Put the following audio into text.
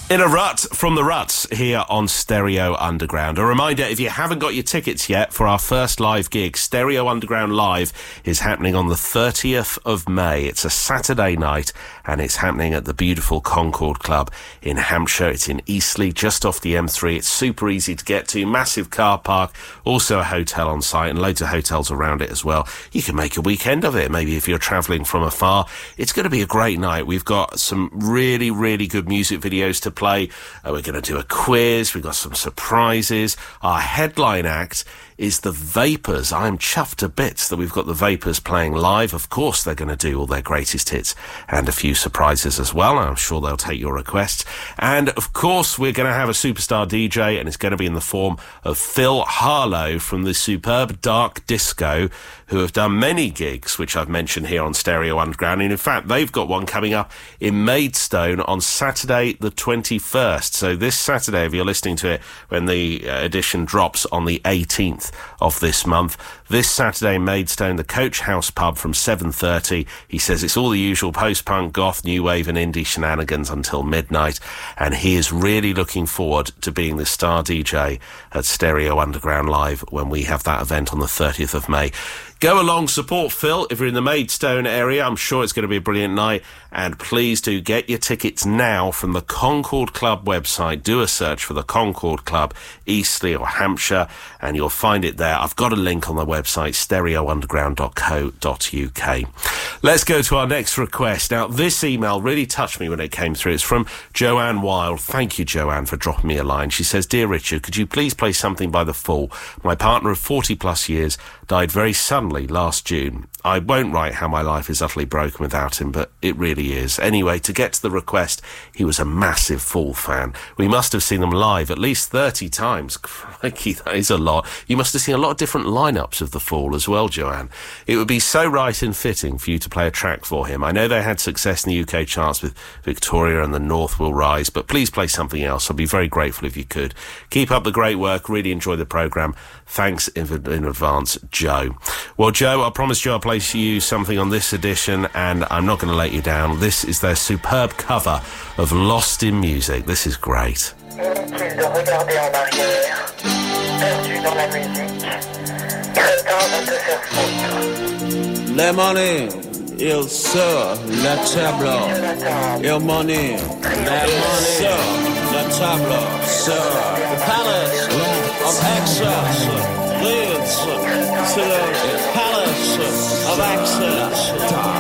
In a rut from the Ruts here on Stereo Underground. A reminder, if you haven't got your tickets yet for our first live gig, Stereo Underground Live is happening on the 30th of May. It's a Saturday night and it's happening at the beautiful Concord Club in Hampshire. It's in Eastleigh, just off the M3. It's super easy to get to, massive car park, also a hotel on site and loads of hotels around it as well. You can make a weekend of it, maybe if you're travelling from afar. It's going to be a great night. We've got some really, really good music videos to play. We're going to do a quiz. We've got some surprises. Our headline act is the Vapors. I'm chuffed to bits that we've got the Vapors playing live. Of course, they're going to do all their greatest hits and a few surprises as well. I'm sure they'll take your requests. And, of course, we're going to have a superstar DJ, and it's going to be in the form of Phil Harlow from the superb Dark Disco, who have done many gigs, which I've mentioned here on Stereo Underground. And, in fact, they've got one coming up in Maidstone on Saturday the 21st. So this Saturday, if you're listening to it when the edition drops on the 18th of this month, this Saturday in Maidstone, the Coach House pub from 7:30. He says it's all the usual post-punk, goth, new wave and indie shenanigans until midnight, and he is really looking forward to being the star DJ at Stereo Underground Live when we have that event on the 30th of May. Go along, support Phil if you're in the Maidstone area. I'm sure it's going to be a brilliant night, and please do get your tickets now from the Concord Club website. Do a search for the Concord Club, Eastleigh or Hampshire, and you'll find it there. I've got a link on the website, stereounderground.co.uk. Let's go to our next request. Now, this email really touched me when it came through. It's from Joanne Wild. Thank you, Joanne, for dropping me a line. She says, "Dear Richard, could you please play something by The Fall? My partner of 40-plus years died very suddenly last June. I won't write how my life is utterly broken without him, but it really is. Anyway, to get to the request, he was a massive Fall fan. We must have seen them live at least 30 times. Crikey, that is a lot. You must have seen a lot of different lineups of The Fall as well, Joanne. It would be so right and fitting for you to play a track for him. I know they had success in the UK charts with Victoria and The North Will Rise, but please play something else. I'd be very grateful if you could. Keep up the great work. Really enjoy the programme. Thanks in advance, Joe." Well, Joe, I promised you I'll play you something on this edition, and I'm not going to let you down. This is their superb cover of Lost in Music. This is great. Inutile de regarder en arrière, perdu dans la musique, craintant de te faire foutre. Le money, il sur la table. Il money, il sur la table. Sur the palace of access leads to the palace of access.